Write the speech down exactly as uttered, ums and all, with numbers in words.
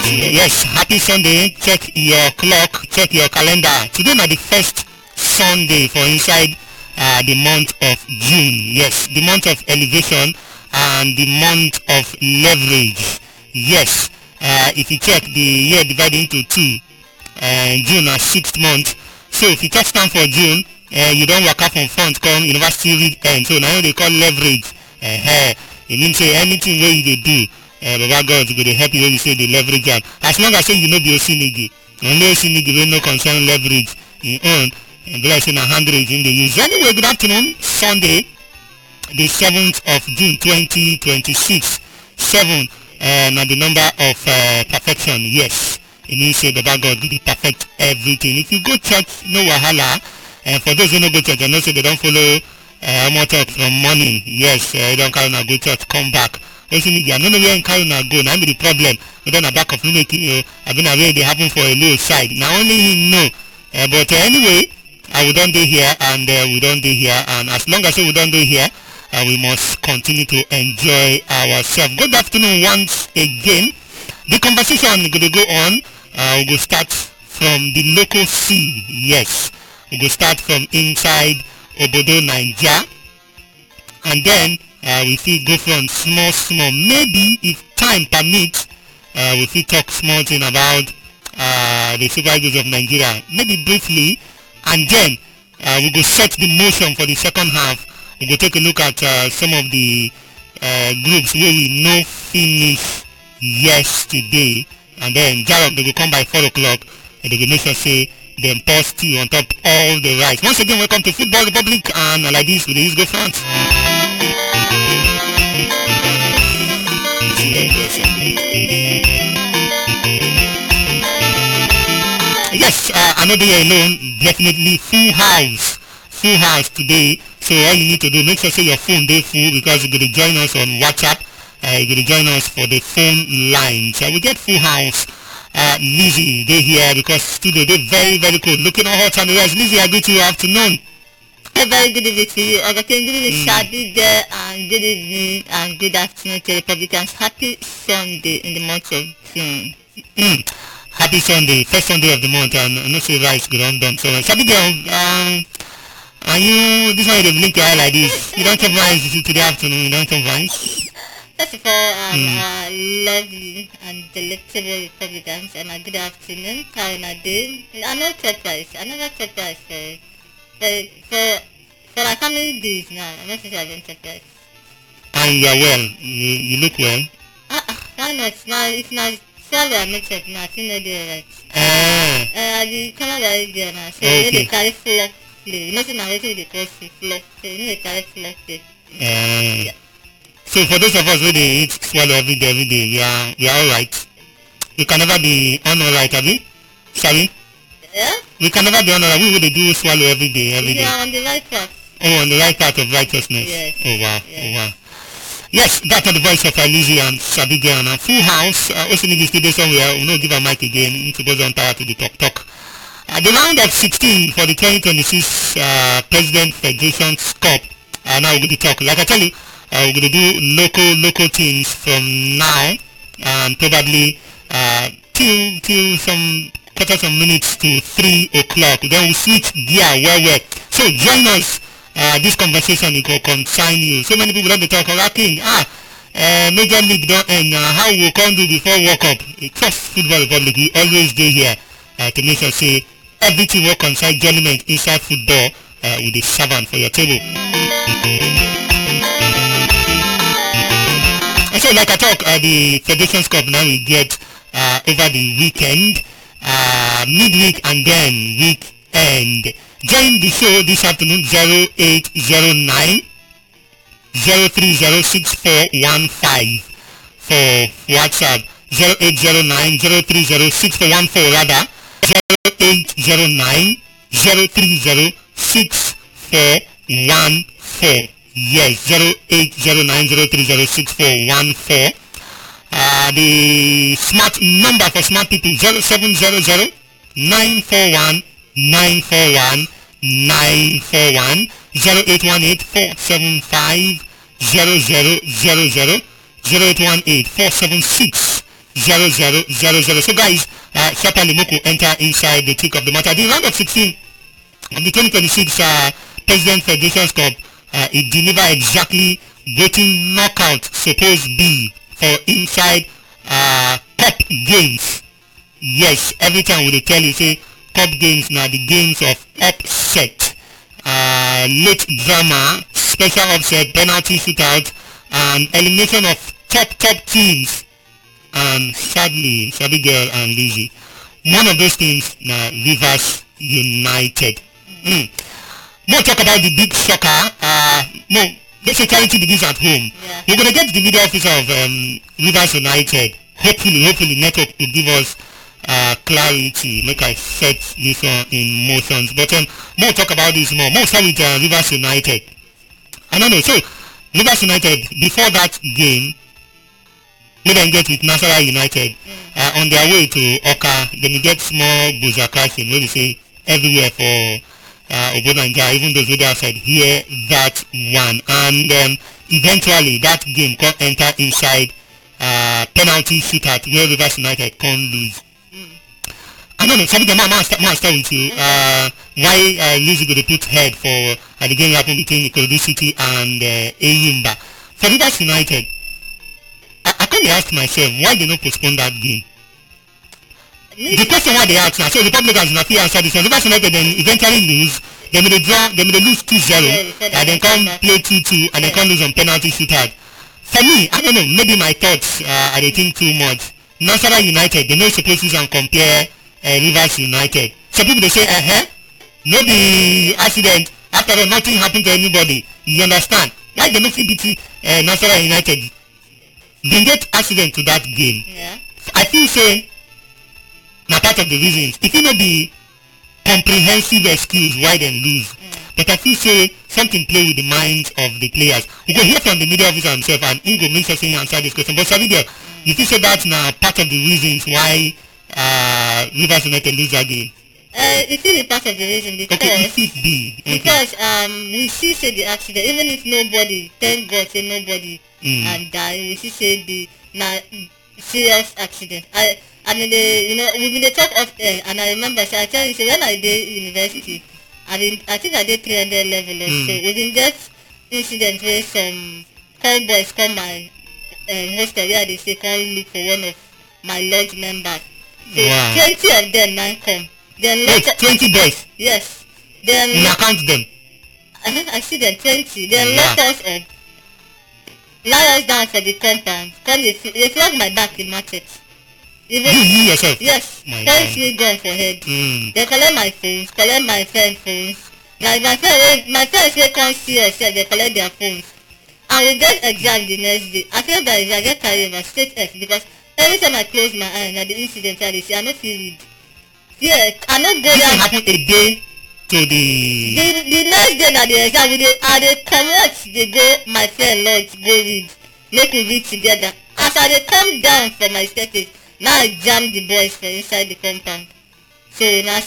Yes, happy Sunday. Check your clock, check your calendar. Today is the first Sunday for inside uh, the month of June. Yes, the month of elevation and the month of leverage. Yes, uh, if you check the year divided into two, uh, June is sixth month. So if you touch down for June, uh, you don't work out from front, come university read end. So now they call leverage. Uh, it means say anything where you do. Uh, Baba God go to help you when you say the leverage am. As long as say you know be Osinigi, only Osinigi wey no concern leverage in own, and be like say na hand raise in the use. Anyway, good afternoon. Sunday, the seventh of June, twenty twenty-six. Seven, uh, na the number of uh, perfection. Yes, it means say Baba God did perfect everything. If you go church, no wahala. And uh, for those who no go church, I know say they don't follow uh, more talk from morning. Yes, uh, don't carry na go church, come back. I don't know where in carry na go. Now the problem. We don't have back of me making you. I've been aware they happen for a little side. Now only him know. Uh, but uh, anyway, uh, we don't do here and uh, we don't do here. And as long as we don't do here, uh, we must continue to enjoy ourselves. Good afternoon once again. The conversation is going to go on. Uh, we will start from the local scene. Yes, we will start from inside Obodo, Nigeria, and then. Uh, we fit go from small small, maybe if time permits, uh, we fit talk small thing about uh, the Super Eagles of Nigeria, maybe briefly, and then uh, we go set the motion for the second half. We go take a look at uh, some of the uh, groups where we know finish yesterday, and then Jarok they will come by four o'clock and they will make sure say them post tea on top all the rights. Once again, welcome to Football Republic, and uh, like this with the East Go France. Yes, uh, I'm not here alone. Definitely full house, full house today. So all you need to do, make sure say your phone they full because you're gonna join us on WhatsApp. Uh, you're gonna join us for the phone lines. Uh, we get full house. Uh, Lizzie, they here because studio they very very cool. Looking at hot and the rest. Lizzie, I greet you afternoon. A very good evening to you. Okay, good evening, Shadi there, and good evening and good afternoon to Republicans. Happy Sunday in the month of June. Mm. Happy Sunday, first Sunday of the month, and I know say rice good on done. So, Shadi girl, um, are you this one you blink your eye like this? You don't have rice today afternoon. You don't have rice. First of all, um, mm. I love you and delectable Republicans, and a good afternoon. How are you doing? I know surprise. I never surprise. So. For, for, for our family days now, I'm not sure I don't surprise. And you're well. You, you look well. Ah, uh, why not? Now, it's not, sorry I'm not up now, I think not do right. Ah. Uh, the Canada is there now, so okay. you know they carry flex play. You know, so now they say they carry flex play. You know they carry flex play. Uh, yeah. So for those of us who they eat swallow every day, every day, we are, we are alright. You can never be unalright, have you? Sorry? Yeah? We can never be honored. We will do swallow every day, every day. Yeah, on the right path. Oh, on the right path of righteousness. Yes. Oh wow, yes. oh wow. Yes, that's the voice of Alizi and Sabiga and a full house. Uh, also need to stay somewhere. We will not give a mic again. To go on tired to the talk talk. Uh, the round of sixteen for the twenty twenty-six uh, President Federation Cup. Uh, now we're going to talk. Like I tell you, uh, we're going to do local local teams from now and probably uh, till till some. Some minutes to three o'clock. Then we switch gear well well. So join us. Uh, this conversation it will concern you. So many people don't talk about King. Ah, uh, Major League don't end. Uh, how we can do before World Cup? Trust Football Republic. We always do here uh, to make sure say everything will concern element inside football uh, with a servant for your table. And so like I talk, uh, the Federations Cup now we get uh, over the weekend. Uh, midweek and then weekend. Join the show this afternoon zero eight zero nine zero three zero six four one five for WhatsApp zero eight zero nine zero three zero six four one four rather zero eight zero nine zero three zero six four one four. Yes, zero eight zero nine zero three zero six four one four. Uh, the smart number for smart people zero seven zero zero nine four one nine four one nine four one zero eight one eight four seven five zero zero zero zero zero eight one eight four seven six zero zero zero zero. So guys, uh, Shapa Limoko enter inside the thick of the matter. The round of sixteen of the twenty twenty-six uh, President Federations Cup, uh, it deliver exactly wetin knockout suppose be for inside uh, cup games. Yes, every time we dey tell you say cup games na the games of upset, uh, late drama, special upset, penalty shootout, and elimination of top top teams. And sadly, Sabi Girl and Lizzie, one of those teams na Rivers United. Mm. More talk about the big soccer. Uh, more let's say charity begins at home. Yeah. We're gonna get the video officer of um, Rivers United. Hopefully, hopefully, network will give us uh, clarity. Make I set this one in motions. But um, more talk about this more. More start with uh, Rivers United. I don't know. So Rivers United before that game, we then get with Nasarawa United Mm. uh, on their way to Oka. Then you get small boozer crashing. Where we say everywhere for uh, Obonanja, even those way outside hear that one, and um, eventually that game can enter inside uh, penalty shootout where Rivers United can lose. Mm. I don't know, something that man start, man start with you. Uh, why uh, Lizzie go to put head for uh, the game happen between Ikorodu City and uh, Eyimba. For Rivers United, I, I can't ask myself why they not postpone that game. The question why they ask now, so Republicans not fit answer this one. Rivers United then eventually lose, then they draw, then they lose two zero, Yeah, and then come play two two, and then Yeah. come lose on penalty shootout. For me, I don't know, maybe my thoughts uh, I dey think too much. Nasarawa United, they no suppose use and compare uh, Rivers United. Some people they say, uh huh, no be accident. After all, nothing happened to anybody. You understand? Why they no fit beat uh, Nasarawa United? They get accident to that game. Yeah. I feel say na part of the reasons. If it no be comprehensive excuse why they lose, Mm. but I feel say something play with the minds of the players. We go hear from the media officer himself, and he go make sure say he answer this question. But Sabi there, you feel say that's na part of the reasons why uh, Rivers United lose that game. Uh, it is part of the reason because Okay, if it be, okay. because um we see say the accident, even if nobody, thank God say nobody Mm. and die, we see say the na serious accident. I I mean the you know we been dey talk of uh, and I remember say I tell you say when I dey university, I mean I think I dey three hundred level or Mm. so. We been get incident where some cowboys come my um, hostel where they say come look for one of my lodge members. So Wow. twenty of them now come. Then Wait, later twenty boys. yes. Then You count them. I, I see them twenty. Then Yeah. let us up. Lie us down for the compound. Come they, f- they flag my back in market. Even You, you yourself. yes, My thanks God. me gun for head. Mm. They collect my phones, collect my friend phones. Like my friend, wey- my friends wey come see us, sef, they collect their phones. And we get exam the next day. I feel that if I get carry over straight F because every time I close my eye na the incident I dey see, I no fit read. Yeah, I no go This thing down. happened a day to the. the the next day na the exam we dey I dey comot dey go my friend lodge go read make we read together. As I dey come down for my staircase, na I jam the boys for inside the compound. So na